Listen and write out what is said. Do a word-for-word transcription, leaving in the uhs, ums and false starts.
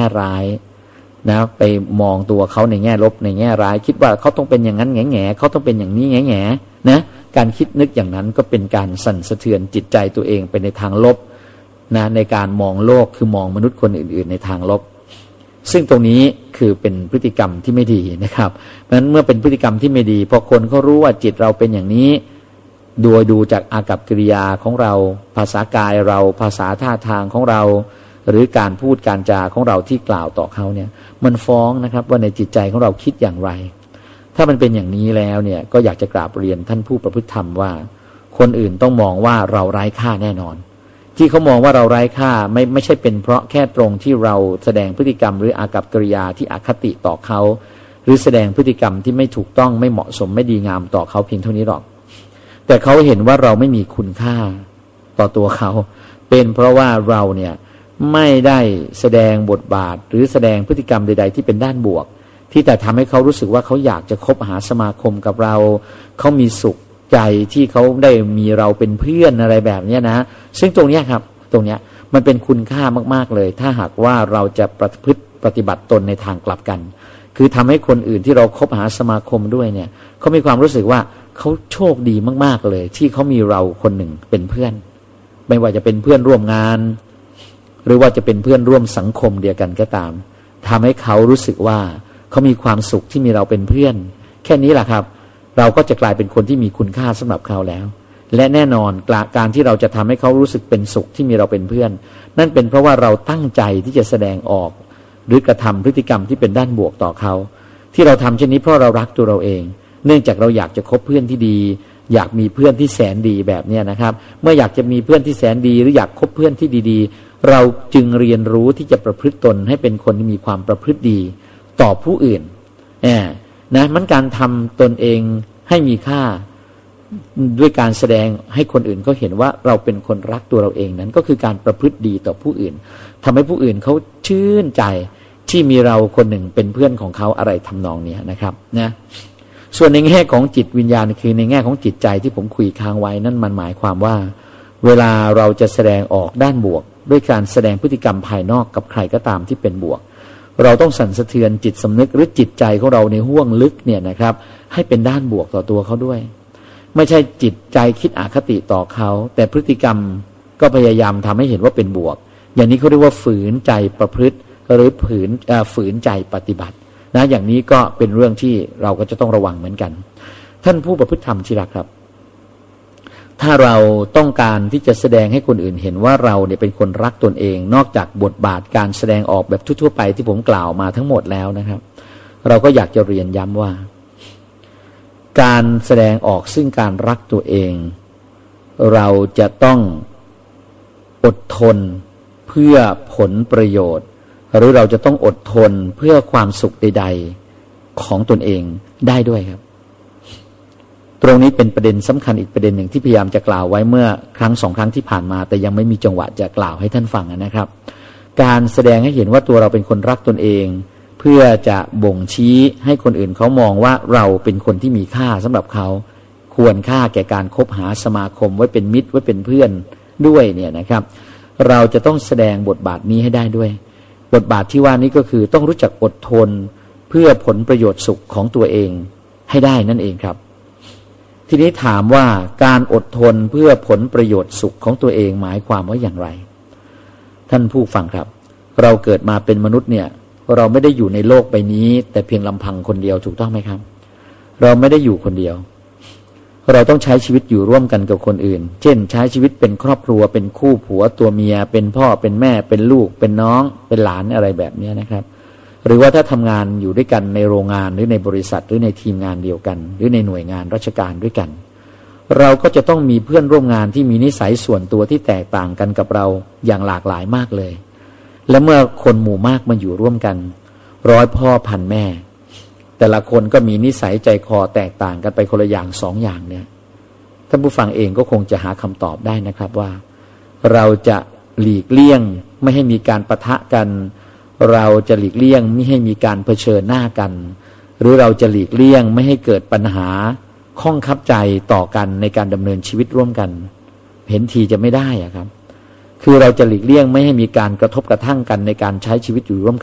ง่ร้ายนะไปมองตัวเขาในแง่ลบในแง่ร้ายคิดว่าเขาต้องเป็นอย่างนั้นแง่แง่เขาต้องเป็นอย่างนี้แง่แง่นะการคิดนึกอย่างนั้นก็เป็นการสั่นสะเทือนจิตใจตัวเองไปในทางลบนะในการมองโลกคือมองมนุษย์คนอื่นๆในทางลบซึ่งตรงนี้คือเป็นพฤติกรรมที่ไม่ดีนะครับเพราะฉะนั้นเมื่อเป็นพฤติกรรมที่ไม่ดีพอคนเขารู้ว่าจิตเราเป็นอย่างนี้โดยดูจากอากัปกิริยาของเราภาษากายเราภาษาท่าทางของเราหรือการพูดการจาของเราที่กล่าวต่อเขาเนี่ยมันฟ้องนะครับว่าในจิตใจของเราคิดอย่างไรถ้ามันเป็นอย่างนี้แล้วเนี่ยก็อยากจะกราบเรียนท่านผู้ประพฤติธรรมว่าคนอื่นต้องมองว่าเราไร้ค่าแน่นอนที่เขามองว่าเราไร้ค่าไม่ไม่ใช่เป็นเพราะแค่ตรงที่เราแสดงพฤติกรรมหรืออากัปกิริยาที่อคติต่อเขาหรือแสดงพฤติกรรมที่ไม่ถูกต้องไม่เหมาะสมไม่ดีงามต่อเขาเพียงเท่านี้หรอกแต่เขาเห็นว่าเราไม่มีคุณค่าต่อตัวเขาเป็นเพราะว่าเราเนี่ยไม่ได้แสดงบทบาทหรือแสดงพฤติกรรมใดๆที่เป็นด้านบวกที่แต่ทำให้เขารู้สึกว่าเขาอยากจะคบหาสมาคมกับเราเขามีสุขใจที่เขาได้มีเราเป็นเพื่อนอะไรแบบนี้นะซึ่งตรงนี้ครับตรงนี้มันเป็นคุณค่ามากๆเลยถ้าหากว่าเราจะประพฤติปฏิบัติตนในทางกลับกันคือทำให้คนอื่นที่เราคบหาสมาคมด้วยเนี่ยเขามีความรู้สึกว่าเขาโชคดีมากๆเลยที่เขามีเราคนหนึ่งเป็นเพื่อนไม่ว่าจะเป็นเพื่อนร่วมงานหรือว่าจะเป็นเพื่อนร่วมสังคมเดียวกันก็ตามทำให้เขารู้สึกว่าเขามีความสุขที่มีเราเป็นเพื่อนแค่นี้แหละครับเราก็จะกลายเป็นคนที่มีคุณค่าสำหรับเขาแล้วและแน่นอนการที่เราจะทำให้เขารู้สึกเป็นสุขที่มีเราเป็นเพื่อนนั่นเป็นเพราะว่าเราตั้งใจที่จะแสดงออกหรือกระทำพฤติกรรมที่เป็นด้านบวกต่อเขาที่เราทำเช่นนี้เพราะเรารักตัวเราเองเนื่องจากเราอยากจะคบเพื่อนที่ดีอยากมีเพื่อนที่แสนดีแบบนี้นะครับเมื่ออยากจะมีเพื่อนที่แสนดีหรืออยากคบเพื่อนที่ดีๆเราจึงเรียนรู้ที่จะประพฤติตนให้เป็นคนที่มีความประพฤติดีต่อผู้อื่นแอบนะมันการทำตนเองให้มีค่าด้วยการแสดงให้คนอื่นเขาเห็นว่าเราเป็นคนรักตัวเราเองนั้นก็คือการประพฤติดีต่อผู้อื่นทำให้ผู้อื่นเขาชื่นใจที่มีเราคนหนึ่งเป็นเพื่อนของเขาอะไรทำนองนี้นะครับนะส่วนในแง่ของจิตวิญญาณคือในแง่ของจิตใจที่ผมคุยค้างไว้นั่นมันหมายความว่าเวลาเราจะแสดงออกด้านบวกด้วยการแสดงพฤติกรรมภายนอกกับใครก็ตามที่เป็นบวกเราต้องสั่นสะเทือนจิตสำนึกหรือจิตใจของเราในห้วงลึกเนี่ยนะครับให้เป็นด้านบวกต่อตัวเขาด้วยไม่ใช่จิตใจคิดอคติต่อเขาแต่พฤติกรรมก็พยายามทำให้เห็นว่าเป็นบวกอย่างนี้เขาเรียกว่าฝืนใจประพฤติหรือฝืนฝืนใจปฏิบัตินะอย่างนี้ก็เป็นเรื่องที่เราก็จะต้องระวังเหมือนกันท่านผู้ประพฤติธรรมที่รักครับถ้าเราต้องการที่จะแสดงให้คนอื่นเห็นว่าเราเนี่ยเป็นคนรักตนเองนอกจากบทบาทการแสดงออกแบบทั่วๆไปที่ผมกล่าวมาทั้งหมดแล้วนะครับเราก็อยากจะเรียนย้ำว่าการแสดงออกซึ่งการรักตัวเองเราจะต้องอดทนเพื่อผลประโยชน์หรือเราจะต้องอดทนเพื่อความสุขใดๆของตนเองได้ด้วยครับตรงนี้เป็นประเด็นสำคัญอีกประเด็นหนึ่งที่พยายามจะกล่าวไว้เมื่อครั้งสองครั้งที่ผ่านมาแต่ยังไม่มีจังหวะจะกล่าวให้ท่านฟังนะครับการแสดงให้เห็นว่าตัวเราเป็นคนรักตนเองเพื่อจะบ่งชี้ให้คนอื่นเขามองว่าเราเป็นคนที่มีค่าสำหรับเขาควรค่าแก่การคบหาสมาคมไว้เป็นมิตรไว้เป็นเพื่อนด้วยเนี่ยนะครับเราจะต้องแสดงบทบาทนี้ให้ได้ด้วยบทบาทที่ว่านี้ก็คือต้องรู้จักอดทนเพื่อผลประโยชน์สุขของตัวเองให้ได้นั่นเองครับทีนี้ถามว่าการอดทนเพื่อผลประโยชน์สุขของตัวเองหมายความว่าอย่างไรท่านผู้ฟังครับเราเกิดมาเป็นมนุษย์เนี่ยเราไม่ได้อยู่ในโลกใบนี้แต่เพียงลำพังคนเดียวถูกต้องไหมครับเราไม่ได้อยู่คนเดียวเราต้องใช้ชีวิตอยู่ร่วมกันกับคนอื่นเช่นใช้ชีวิตเป็นครอบครัวเป็นคู่ผัวตัวเมียเป็นพ่อเป็นแม่เป็นลูกเป็นน้องเป็นหลานอะไรแบบนี้นะครับหรือว่าถ้าทำงานอยู่ด้วยกันในโรงงานหรือในบริษัทหรือในทีมงานเดียวกันหรือในหน่วยงานราชการด้วยกันเราก็จะต้องมีเพื่อนร่วมงานที่มีนิสัยส่วนตัวที่แตกต่างกันกับเราอย่างหลากหลายมากเลยและเมื่อคนหมู่มากมาอยู่ร่วมกันร้อยพ่อพันแม่แต่ละคนก็มีนิสัยใจคอแตกต่างกันไปคนละอย่างสองอย่างเนี่ยท่านผู้ฟังเองก็คงจะหาคำตอบได้นะครับว่าเราจะหลีกเลี่ยงไม่ให้มีการปะทะกันเราจะหลีกเลี่ยงไม่ให้มีการเผชิญหน้ากันหรือเราจะหลีกเลี่ยงไม่ให้เกิดปัญหาข้องคับใจต่อกันในการดำเนินชีวิตร่วมกันเห็นทีจะไม่ได้อะครับคือเราจะหลีกเลี่ยงไม่ให้มีการกระทบกระทั่งกันในการใช้ชีวิตอยู่ร่วม